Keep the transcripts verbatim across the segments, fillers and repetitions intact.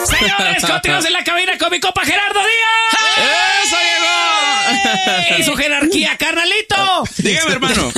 Señores, continuamos en la cabina con mi compa Gerardo Díaz. ¡Eso llegó! Y su jerarquía, carnalito. Dígame, hermano.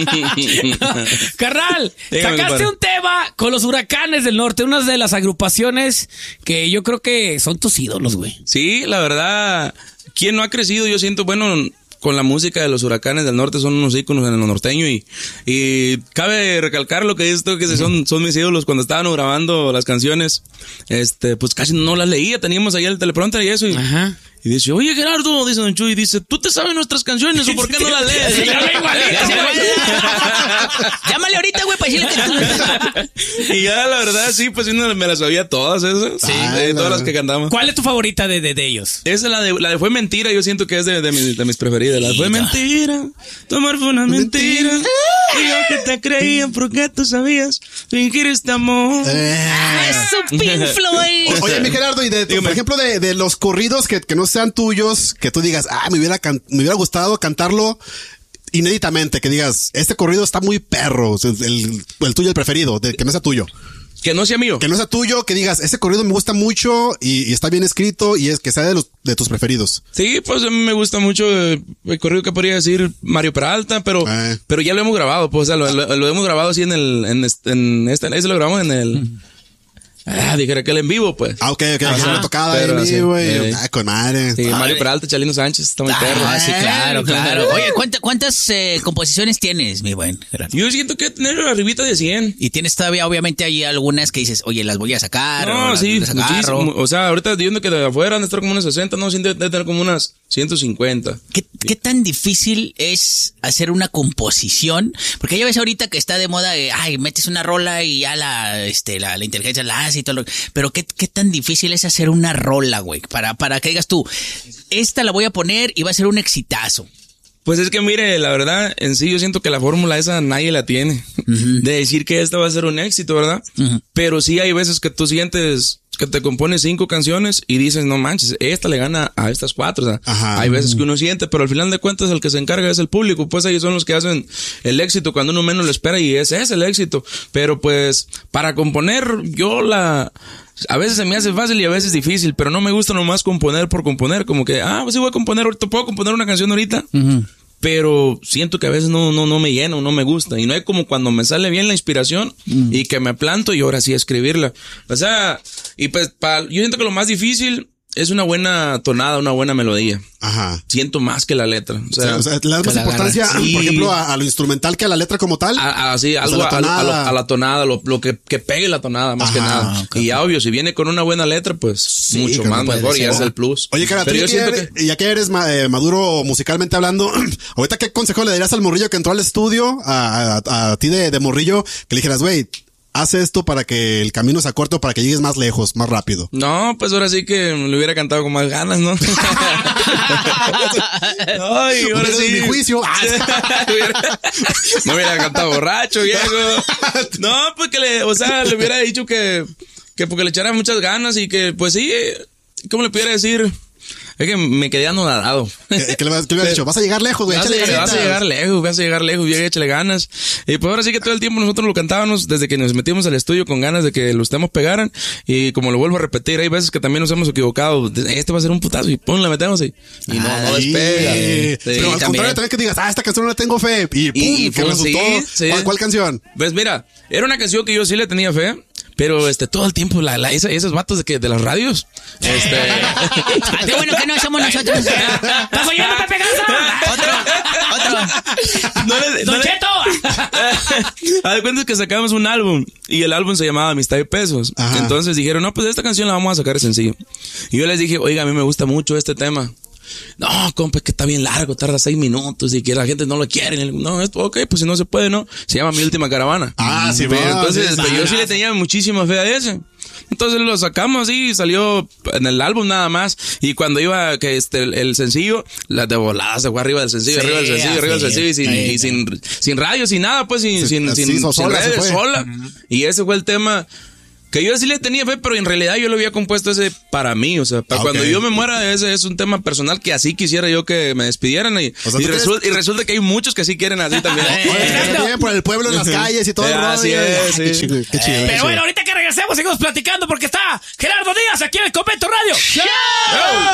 Carnal, Dígame, sacaste compadre. un tema con los Huracanes del Norte, una de las agrupaciones que yo creo que son tus ídolos, güey. Sí, la verdad, ¿quién no ha crecido? Yo siento, bueno, con la música de los Huracanes del Norte, son unos íconos en lo norteño y, y cabe recalcar lo que esto que son, son mis ídolos. Cuando estaban grabando las canciones, este, pues casi no las leía, teníamos ahí el teleprompter y eso y, Ajá. y dice, oye Gerardo, dice Don Chuy, dice, ¿tú te sabes nuestras canciones o por qué no las lees? Sí, ya lo igualito, güey. Llámale ahorita, güey, para decirle que tú. Y ya la verdad sí, pues sí me las sabía todas esas, sí, Ay, eh, no. todas las que cantamos. ¿Cuál es tu favorita de, de, de ellos? Esa es la de, la de Fue Mentira, yo siento que es de, de, mis, de mis preferidas. La de Fue Mentira, tu amor fue una mentira. Y yo que te creía porque tú sabías fingir este amor. Eh. Es su Pink Floyd. O- Oye, mi Gerardo, y de, Dígame. por ejemplo, de, de los corridos que, que no sean tuyos, que tú digas, ah, me hubiera, can- me hubiera gustado cantarlo inéditamente, que digas, este corrido está muy perro, o sea, el, el tuyo, el preferido, de, que no sea tuyo. Que no sea mío. Que no sea tuyo, que digas, ese corrido me gusta mucho y, y está bien escrito y es que sea de los de tus preferidos. Sí, pues a mí me gusta mucho eh, el corrido que podría decir Mario Peralta, pero Eh. pero ya lo hemos grabado, pues, o sea, lo, lo- lo hemos grabado así en el, en este, en este, ese lo grabamos en el, ah, dijera que el en vivo, pues. Ah, ok, ok, Ajá. hacer una tocada Pero en así, vivo, y, eh. ah, con madre. Sí, Ah, Mario Peralta, Chalino Sánchez, está muy perro. Ah, sí, claro, claro. Oye, ¿cuánta- ¿cuántas eh, composiciones tienes, mi buen Gerardo? Yo siento que tener arribita de cien. Y tienes todavía, obviamente, ahí algunas que dices, oye, las voy a sacar. o No, las- sí, las agarro. muchísimo. O sea, ahorita viendo que de afuera han de estar como unas sesenta, no, sí, de, de tener como unas ciento cincuenta. ¿Qué, ¿Qué tan difícil es hacer una composición? Porque ya ves ahorita que está de moda, eh, ay, metes una rola y ya la, este, la, la inteligencia la hace y todo lo... Pero ¿qué, qué tan difícil es hacer una rola, güey? Para, para que digas tú, esta la voy a poner y va a ser un exitazo. Pues es que mire, la verdad, en sí yo siento que la fórmula esa nadie la tiene. De decir que esta va a ser un éxito, ¿verdad? Ujú. Pero sí hay veces que tú sientes que te compones cinco canciones y dices, no manches, esta le gana a estas cuatro. O sea, Ajá. hay veces que uno siente, pero al final de cuentas el que se encarga es el público. Pues ellos son los que hacen el éxito cuando uno menos lo espera y ese es el éxito. Pero pues para componer yo la... A veces se me hace fácil y a veces difícil, pero no me gusta nomás componer por componer. Como que, ah, pues sí voy a componer ahorita, puedo componer una canción ahorita. Pero siento que a veces no, no, no me llena o no me gusta. Y no es como cuando me sale bien la inspiración y que me planto y ahora sí escribirla. O sea, y pues pa, yo siento que lo más difícil es una buena tonada, una buena melodía. Ajá. Siento más que la letra. O O sea, sea, o sea, le das que más la importancia, agarra. Sí. por ejemplo, a, a lo instrumental que a la letra como tal. A- Así, O sea, algo la a, a lo- tonada. a la tonada, lo, lo que, que pegue la tonada, más Ajá, que nada. ok, Y obvio, si viene con una buena letra, pues mucho que no más puede mejor y ser. es el plus. Oye, cara, tú pero ya yo que, siento eres, que... ya que eres ma- eh, maduro musicalmente hablando, ahorita qué consejo le darías al morrillo que entró al estudio, a, a, a ti de, de morrillo, que le dijeras, güey, haz esto para que el camino se acorte o para que llegues más lejos, más rápido. No, pues ahora sí que me lo hubiera cantado con más ganas, ¿no? Ay, ahora Hubiera sí. mi juicio. Ah, Hubiera- no hubiera cantado borracho, viejo. No, pues que le, o sea, le hubiera dicho que, que porque le echara muchas ganas y que, pues sí, eh, ¿cómo le pudiera decir? Es que me quedé anodado. ¿Qué, qué le, vas- qué le hubieras dicho? Vas a llegar lejos, güey. Vas a, échale llegar, vas a ganitas. llegar lejos, vas a llegar lejos, bien, échale ganas. Y pues ahora sí que todo el tiempo nosotros lo cantábamos desde que nos metimos al estudio con ganas de que los temas pegaran. Y como lo vuelvo a repetir, hay veces que también nos hemos equivocado. Este va a ser un putazo y pum, la metemos y, y no, no Ay, despega. Pero Sí, al también. contrario, también que digas, ah, esta canción no le tengo fe. Y pum, Y, que pum, resultó. sí, sí. ¿Cuál, cuál canción? Pues mira, era una canción que yo sí le tenía fe. Pero este, todo el tiempo, la, la, esa- esos vatos de que, de las radios, este. Ah, qué bueno que no somos nosotros. ¿Estás oyendo, Pepe Garza? Otro, otro. no le, no ¡Don le- Cheto! A de cuenta que sacamos un álbum y el álbum se llamaba Amistad y Pesos. Ajá. Entonces dijeron, no, pues esta canción la vamos a sacar de sencillo. Y yo les dije, oiga, a mí me gusta mucho este tema. No, compa, es que está bien largo, tarda seis minutos y que la gente no lo quiere. Y le digo, no, esto, ok, pues si no se puede, ¿no? Se llama Mi Última Caravana. Ah, sí, Pero va, entonces, sí, pues, yo sí le tenía muchísima fe a ese. Entonces lo sacamos y salió en el álbum nada más. Y cuando iba que este el, el sencillo, la de volada se fue arriba del sencillo, Sí, arriba del sencillo, arriba del así, sencillo y sin, sí, y sin, sin radio, sin nada, pues sin, Sí, sin, así sin, hizo sin sola, se redes, fue. sola. Y ese fue el tema que yo sí le tenía fe, pero en realidad yo lo había compuesto ese para mí, o sea, para Ah, cuando ok. yo me muera, ese es un tema personal que así quisiera yo que me despidieran y, O sea, y, ¿tú resul- crees? y resulta que hay muchos que sí quieren así también. Oye, bien por el pueblo en las calles y todo el Sí, rollo. así es, Ah, qué sí. chido, qué chido, qué Pero chido. bueno, ahorita que regresemos, seguimos platicando porque está Gerardo Ricardo Díaz, aquí en el Convento Radio. ¡Show!